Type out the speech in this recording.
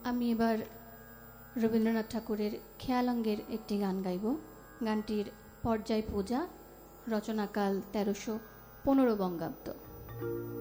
আমি এবার রবীন্দ্রনাথ ঠাকুরের খেয়ালঙ্গের একটি গান গাইব। গানটির পর্যায় পূজা, রচনাকাল 1315 বঙ্গাব্দ।